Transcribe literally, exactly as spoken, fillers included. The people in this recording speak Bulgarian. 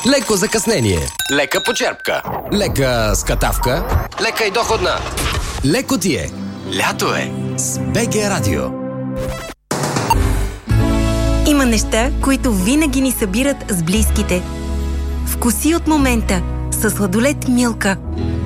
леко закъснение, лека почерпка, лека скатавка, лека и доходна. Леко ти е. Лято е С БГ Радио. Има неща, които винаги ни събират с близките. Вкуси от момента с сладолед Милка.